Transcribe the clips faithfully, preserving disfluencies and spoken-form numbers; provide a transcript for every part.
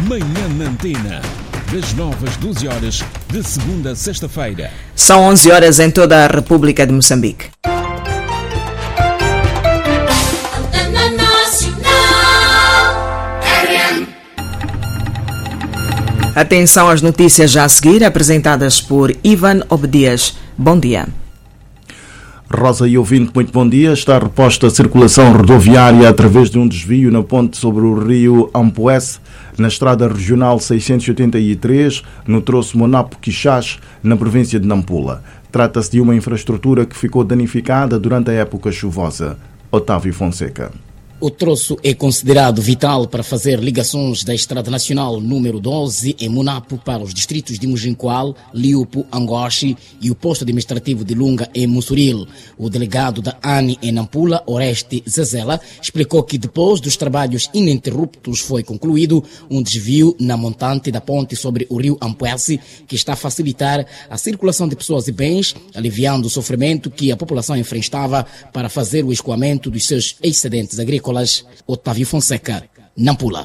Manhã na Antena. Das nove às doze horas, de segunda a sexta-feira. São onze horas em toda a República de Moçambique. Atenção às notícias já a seguir, apresentadas por Ivan Obedias. Bom dia. Rosa e ouvinte, muito bom dia. Está reposta a circulação rodoviária através de um desvio na ponte sobre o rio Ampoesse, na estrada regional seiscentos e oitenta e três, no troço Monapo-Quixás, na província de Nampula. Trata-se de uma infraestrutura que ficou danificada durante a época chuvosa. Otávio Fonseca. O troço é considerado vital para fazer ligações da Estrada Nacional número doze em Monapo para os distritos de Mujincoal, Liupo, Angoche e o posto administrativo de Lunga em Mussuril. O delegado da A N em Nampula, Oreste Zezela, explicou que depois dos trabalhos ininterruptos foi concluído um desvio na montante da ponte sobre o rio Ampoesse, que está a facilitar a circulação de pessoas e bens, aliviando o sofrimento que a população enfrentava para fazer o escoamento dos seus excedentes agrícolas. Otávio Fonseca, Nampula.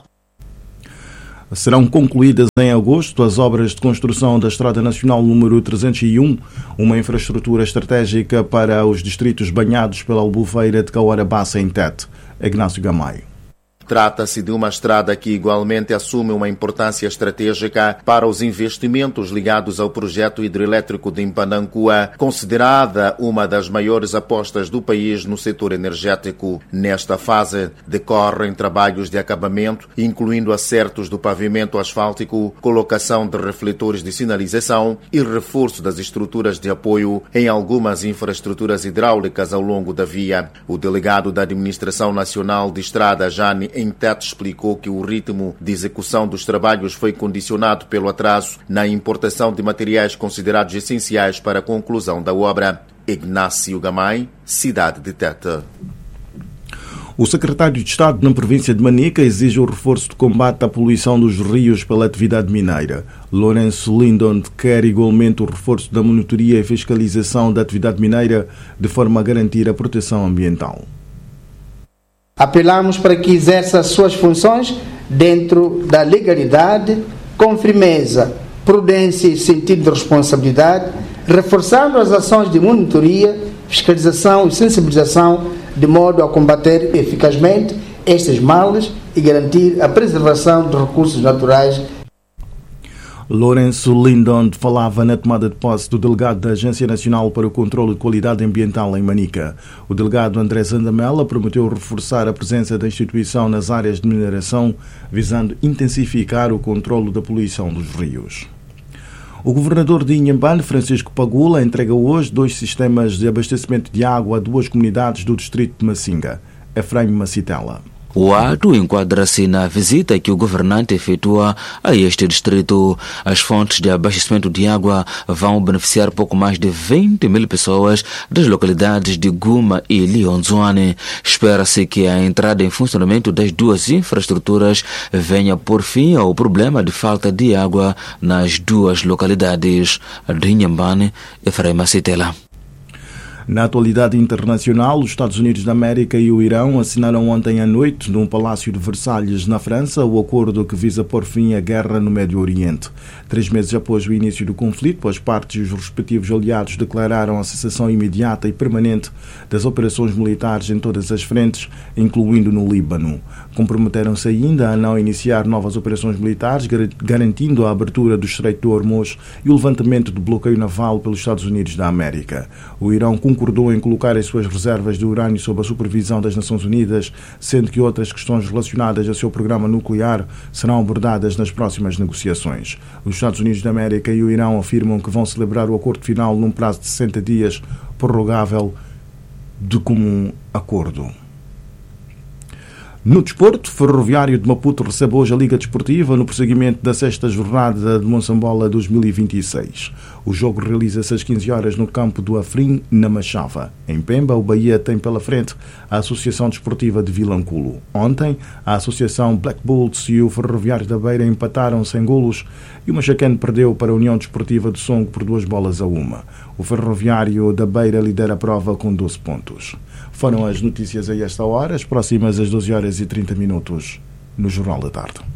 Serão concluídas em agosto as obras de construção da Estrada Nacional número trezentos e um, uma infraestrutura estratégica para os distritos banhados pela albufeira de Cauara-Bassa em Tete. Ignácio Gamay. Trata-se de uma estrada que igualmente assume uma importância estratégica para os investimentos ligados ao projeto hidroelétrico de Impanancua, considerada uma das maiores apostas do país no setor energético. Nesta fase, decorrem trabalhos de acabamento, incluindo acertos do pavimento asfáltico, colocação de refletores de sinalização e reforço das estruturas de apoio em algumas infraestruturas hidráulicas ao longo da via. O delegado da Administração Nacional de Estrada, Jane em Tete, explicou que o ritmo de execução dos trabalhos foi condicionado pelo atraso na importação de materiais considerados essenciais para a conclusão da obra. Ignácio Gamay, cidade de Tete. O secretário de Estado na província de Manica exige o reforço de combate à poluição dos rios pela atividade mineira. Lourenço Lindon quer igualmente o reforço da monitoria e fiscalização da atividade mineira de forma a garantir a proteção ambiental. Apelamos para que exerça as suas funções dentro da legalidade, com firmeza, prudência e sentido de responsabilidade, reforçando as ações de monitoria, fiscalização e sensibilização, de modo a combater eficazmente estes males e garantir a preservação dos recursos naturais. Lourenço Lindon falava na tomada de posse do delegado da Agência Nacional para o Controlo de Qualidade Ambiental em Manica. O delegado André Zandamela prometeu reforçar a presença da instituição nas áreas de mineração, visando intensificar o controlo da poluição dos rios. O governador de Inhambane, Francisco Pagula, entrega hoje dois sistemas de abastecimento de água a duas comunidades do distrito de Massinga. Efraim Macitela. O ato enquadra-se na visita que o governante efetua a este distrito. As fontes de abastecimento de água vão beneficiar pouco mais de vinte mil pessoas das localidades de Guma e Lionzoane. Espera-se que a entrada em funcionamento das duas infraestruturas venha por fim ao problema de falta de água nas duas localidades. De Inhambane, Efraim Macitela. Na atualidade internacional, os Estados Unidos da América e o Irão assinaram ontem à noite, no Palácio de Versalhes, na França, o acordo que visa pôr fim à guerra no Médio Oriente. Três meses após o início do conflito, as partes e os respectivos aliados declararam a cessação imediata e permanente das operações militares em todas as frentes, incluindo no Líbano. Comprometeram-se ainda a não iniciar novas operações militares, garantindo a abertura do Estreito de Hormuz e o levantamento do bloqueio naval pelos Estados Unidos da América. O Irão concordou em colocar as suas reservas de urânio sob a supervisão das Nações Unidas, sendo que outras questões relacionadas ao seu programa nuclear serão abordadas nas próximas negociações. Os Estados Unidos da América e o Irão afirmam que vão celebrar o acordo final num prazo de sessenta dias, prorrogável de comum acordo. No desporto, Ferroviário de Maputo recebe hoje a Liga Desportiva no prosseguimento da sexta jornada de Moçambola dois mil e vinte e seis. O jogo realiza-se às quinze horas no campo do Afrim, na Machava. Em Pemba, o Bahia tem pela frente a Associação Desportiva de Vilanculo. Ontem, a Associação Black Bulls e o Ferroviário da Beira empataram sem golos e o Machacane perdeu para a União Desportiva de Songo por duas bolas a uma. O Ferroviário da Beira lidera a prova com doze pontos. Foram as notícias a esta hora, as próximas às doze horas e trinta minutos no Jornal da Tarde.